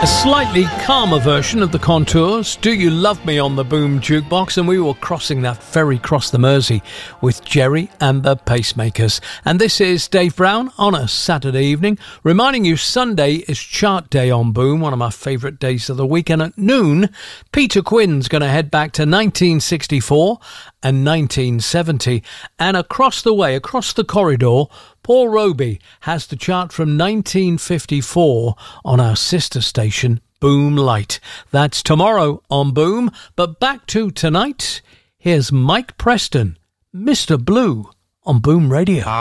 Slightly calmer version of the Contours, Do You Love Me on the Boom Jukebox, and we were crossing that ferry across the Mersey with Jerry and the Pacemakers. And this is Dave Brown on a Saturday evening, reminding you Sunday is chart day on Boom, one of my favourite days of the week. And at noon, Peter Quinn's going to head back to 1964 and 1970, and across the way, across the corridor, Paul Roby has the chart from 1954 on our sister station, Boom Light. That's tomorrow on Boom, but back to tonight, here's Mike Preston, Mr. Blue, on Boom Radio.